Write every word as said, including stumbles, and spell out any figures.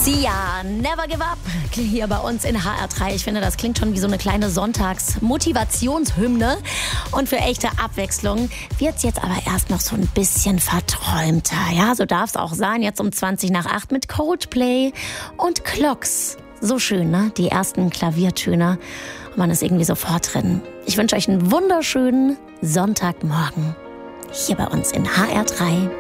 Sia, Never Give Up, hier bei uns in H R drei. Ich finde, das klingt schon wie so eine kleine Sonntags-Motivationshymne. Und für echte Abwechslung wird's jetzt aber erst noch so ein bisschen verträumter. Ja, so darf's auch sein, jetzt um zwanzig nach acht mit Coldplay und Clocks. So schön, ne? Die ersten Klaviertöne. Und man ist irgendwie sofort drin. Ich wünsche euch einen wunderschönen Sonntagmorgen. Hier bei uns in H R drei.